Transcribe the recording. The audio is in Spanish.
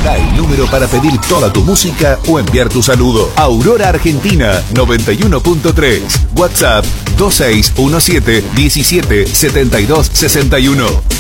Da el número para pedir toda tu música o enviar tu saludo. Aurora Argentina 91.3. WhatsApp 2617 17 72 61.